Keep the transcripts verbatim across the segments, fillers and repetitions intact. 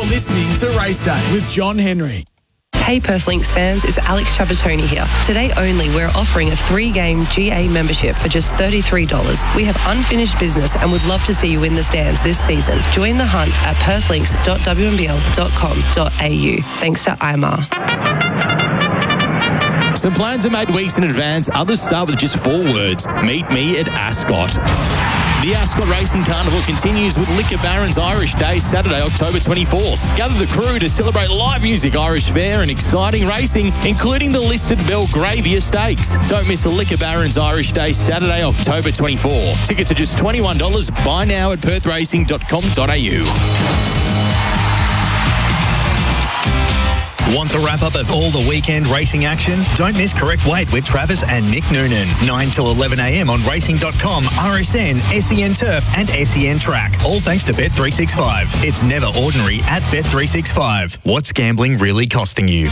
listening to Race Day with John Henry. Hey Perth Lynx fans, it's Alex Trapattoni here. Today only, we're offering a three-game G A membership for just thirty-three dollars. We have unfinished business and would love to see you in the stands this season. Join the hunt at perth links dot w m b l dot com dot a u. Thanks to I M A R. Some plans are made weeks in advance. Others start with just four words. Meet me at Ascot. The Ascot Racing Carnival continues with Liquor Barons Irish Day, Saturday, October twenty-fourth. Gather the crew to celebrate live music, Irish fare and exciting racing, including the listed Belgravia Stakes. Don't miss the Liquor Barons Irish Day, Saturday, October twenty-fourth. Tickets are just twenty-one dollars. Buy now at perth racing dot com dot a u. Want the wrap-up of all the weekend racing action? Don't miss Correct Weight with Travis and Nick Noonan. nine till eleven a m on racing dot com, R S N, S E N Turf and S E N Track. All thanks to Bet three sixty-five. It's never ordinary at Bet three sixty-five. What's gambling really costing you?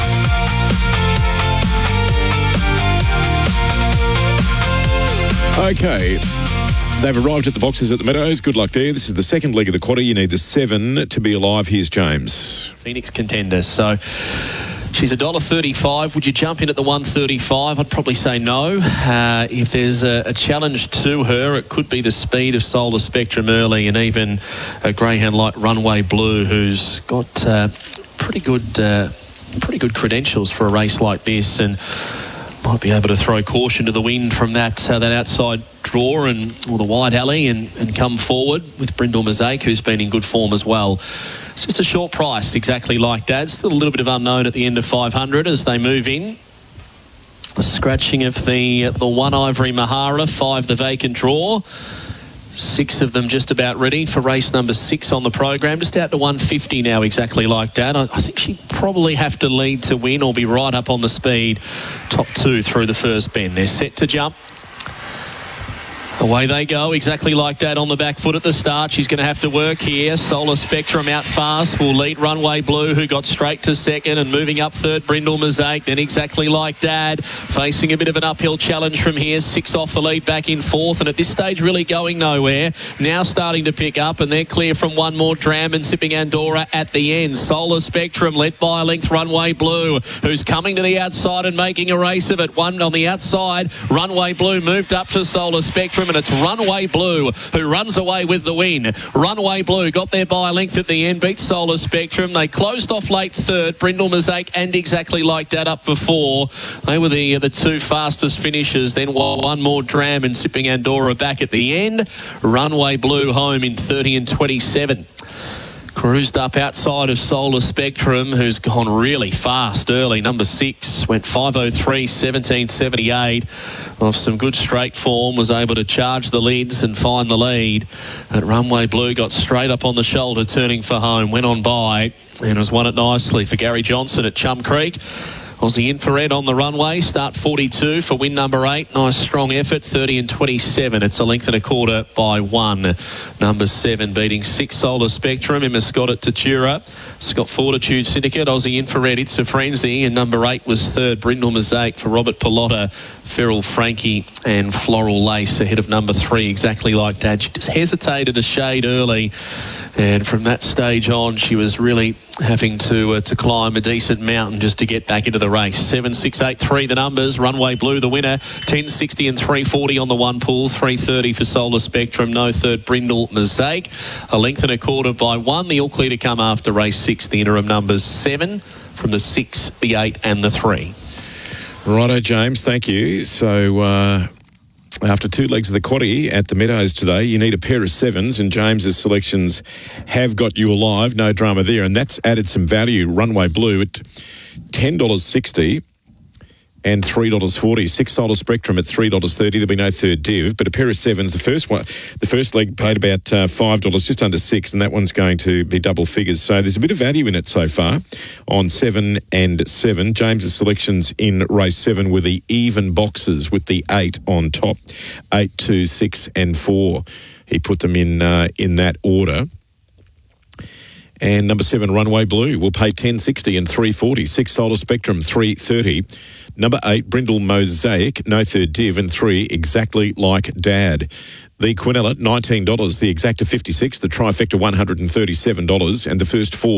Okay. They've arrived at the boxes at the Meadows. Good luck there. This is the second leg of the quarter. You need the seven to be alive. Here's James. Phoenix Contender. So she's one dollar thirty-five. Would you jump in at the one thirty-five? I'd probably say no. Uh, if there's a, a challenge to her, it could be the speed of Solar Spectrum early, and even a greyhound like Runway Blue, who's got uh, pretty good, uh, pretty good credentials for a race like this, and might be able to throw caution to the wind from that uh, that outside draw and or the wide alley and, and come forward with Brindle Mosaic, who's been in good form as well. It's just a short price, exactly like that. Still a little bit of unknown at the end of five hundred as they move in. A scratching of the the one Ivory Mahara, five the vacant draw. Six of them just about ready for race number six on the program. Just out to one fifty now, exactly like that. I, I think she'd probably have to lead to win or be right up on the speed. Top two through the first bend. They're set to jump. Away they go, exactly like that on the back foot at the start. She's going to have to work here. Solar Spectrum out fast will lead Runway Blue, who got straight to second, and moving up third, Brindle Mosaic. Then exactly like Dad, facing a bit of an uphill challenge from here. Six off the lead, back in fourth, and at this stage really going nowhere. Now starting to pick up, and they're clear from one more. Dram and Sipping Andorra at the end. Solar Spectrum led by a length, Runway Blue, who's coming to the outside and making a race of it. One on the outside, Runway Blue moved up to Solar Spectrum, and it's Runway Blue who runs away with the win. Runway Blue got there by a length at the end, beat Solar Spectrum. They closed off late third, Brindle Mosaic and exactly like that up for four. They were the the two fastest finishers. Then one more, Dram and Sipping Andorra back at the end. Runway Blue home in thirty and twenty-seven. Cruised up outside of Solar Spectrum, who's gone really fast early. Number six went five oh three, seventeen seventy-eight. Off some good straight form, was able to charge the lids and find the lead. And Runway Blue got straight up on the shoulder, turning for home. Went on by and has won it nicely for Gary Johnson at Chum Creek. Aussie Infrared on the runway, start forty-two for win number eight. Nice strong effort, thirty and twenty-seven. It's a length and a quarter by one. Number seven beating six, Solar Spectrum. Emma Scott at Tatura. Scott Fortitude Syndicate. Aussie Infrared, It's a Frenzy. And number eight was third, Brindle Mosaic for Robert Pilotta. Feral Frankie and Floral Lace ahead of number three, exactly like that. She just hesitated a shade early. And from that stage on, she was really having to uh, to climb a decent mountain just to get back into the race. seven, six, eight, three the numbers. Runway Blue the winner. ten sixty and three forty on the one pool. three thirty for Solar Spectrum. No third, Brindle Mosaic. A length and a quarter by one. The all clear to come after race six. The interim numbers seven from the six, the eight and the three. Righto, James. Thank you. So... Uh After two legs of the quaddie at the Meadows today, you need a pair of sevens, and James's selections have got you alive. No drama there, and that's added some value. Runway Blue at ten dollars sixty and three dollars forty. Six Solar Spectrum at three dollars thirty. There'll be no third div, but a pair of sevens. The first one, the first leg paid about uh, five dollars, just under six, and that one's going to be double figures. So there's a bit of value in it so far on seven and seven. James's selections in race seven were the even boxes with the eight on top. Eight, two, six, and four. He put them in uh, in that order. And number seven, Runway Blue, will pay ten sixty and three forty. Six, Solar Spectrum, three thirty. Number eight, Brindle Mosaic, no third div, and three, Exactly Like Dad. The Quinella, nineteen dollars. The Exacta, fifty-six. The Trifecta, one hundred thirty-seven dollars. And the first four